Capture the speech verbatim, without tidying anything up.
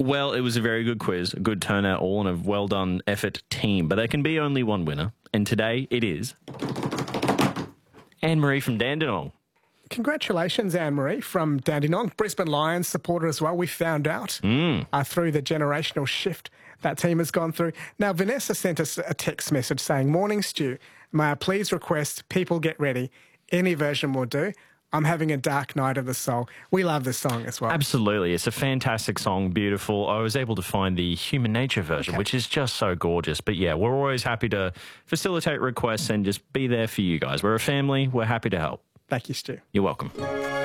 Well, it was a very good quiz, a good turnout, all in a well-done effort team. But there can be only one winner, and today it is Anne-Marie from Dandenong. Congratulations, Anne-Marie from Dandenong. Brisbane Lions supporter as well, we found out Mm. uh, through the generational shift that team has gone through. Now, Vanessa sent us a text message saying, "Morning, Stu. May I please request people get ready? Any version will do. I'm having a dark night of the soul." We love this song as well. Absolutely. It's a fantastic song, beautiful. I was able to find the Human Nature version, Okay. which is just so gorgeous. But yeah, we're always happy to facilitate requests and just be there for you guys. We're a family. We're happy to help. Thank you, Stu. You're welcome.